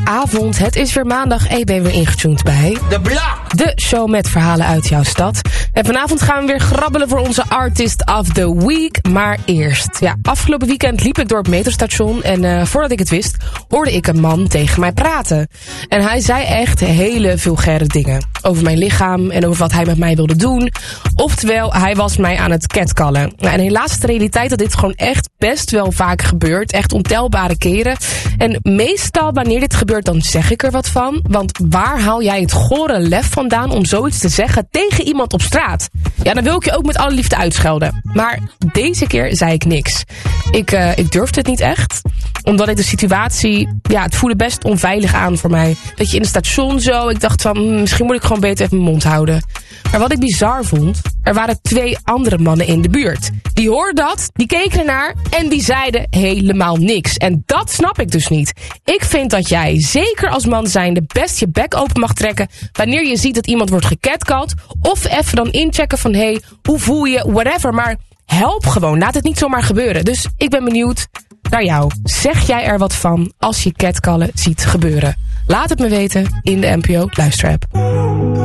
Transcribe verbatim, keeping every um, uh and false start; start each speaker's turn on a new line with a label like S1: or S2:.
S1: Goedenavond, het is weer maandag en je bent weer ingetuned bij
S2: De Blok,
S1: de show met verhalen uit jouw stad. En vanavond gaan we weer grabbelen voor onze Artist of the Week. Maar eerst, ja, afgelopen weekend liep ik door het metrostation en uh, voordat ik het wist, hoorde ik een man tegen mij praten. En hij zei echt hele vulgaire dingen over mijn lichaam en over wat hij met mij wilde doen. Oftewel, hij was mij aan het catcallen. Nou, en helaas is de realiteit dat dit gewoon echt best wel vaak gebeurt. Echt ontelbare keren. En meestal wanneer dit gebeurt, dan zeg ik er wat van. Want waar haal jij het gore lef vandaan om zoiets te zeggen tegen iemand op straat? Ja, dan wil ik je ook met alle liefde uitschelden. Maar deze keer zei ik niks. Ik, uh, ik durfde het niet echt. Omdat ik de situatie, ja, het voelde best onveilig aan voor mij. Dat je in het station zo, ik dacht van, hmm, misschien moet ik gewoon beter even mijn mond houden. Maar wat ik bizar vond, er waren twee andere mannen in de buurt. Die hoorden dat, die keken ernaar en die zeiden helemaal niks. En dat snap ik dus niet. Ik vind dat jij, zeker als man zijnde, best je bek open mag trekken wanneer je ziet dat iemand wordt gecatcalled. Of even dan inchecken van, hé, hey, hoe voel je, whatever. Maar help gewoon, laat het niet zomaar gebeuren. Dus ik ben benieuwd naar jou. Zeg jij er wat van als je catcallen ziet gebeuren? Laat het me weten in de N P O Luisterapp.